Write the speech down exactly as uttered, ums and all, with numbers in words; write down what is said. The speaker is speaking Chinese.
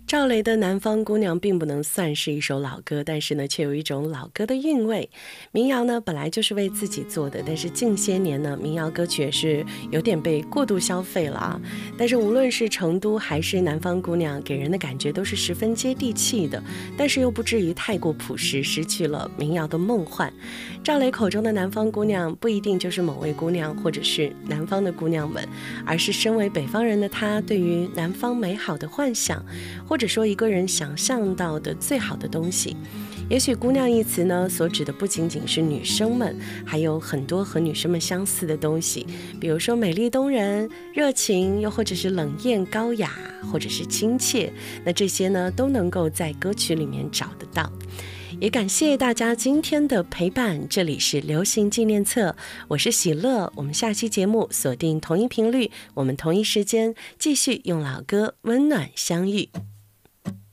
赵雷的《南方姑娘》并不能算是一首老歌，但是呢，却有一种老歌的韵味。民谣呢，本来就是为自己做的，但是近些年呢，民谣歌曲也是有点被过度消费了啊。但是无论是成都还是南方姑娘，给人的感觉都是十分接地气的，但是又不至于太过朴实，失去了民谣的梦幻。赵雷口中的南方姑娘，不一定就是某位姑娘，或者是南方的姑娘们，而是身为北方人的他，对于南方美好的幻想，或者说一个人想象到的最好的东西。也许姑娘一词呢，所指的不仅仅是女生们，还有很多和女生们相似的东西，比如说美丽动人、热情，又或者是冷艳高雅，或者是亲切，那这些呢都能够在歌曲里面找得到。也感谢大家今天的陪伴，这里是流行纪念册，我是喜乐，我们下期节目锁定同一频率，我们同一时间继续用老歌温暖相遇。